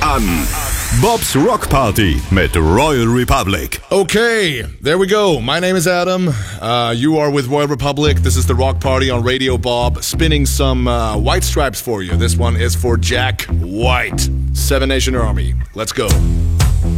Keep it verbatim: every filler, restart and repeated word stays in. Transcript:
an. Bob's Rock Party mit Royal Republic. Okay, there we go. My name is Adam. Uh, you are with Royal Republic. This is the Rock Party on Radio Bob, spinning some uh, White Stripes for you. This one is for Jack White. Seven Nation Army. Let's go.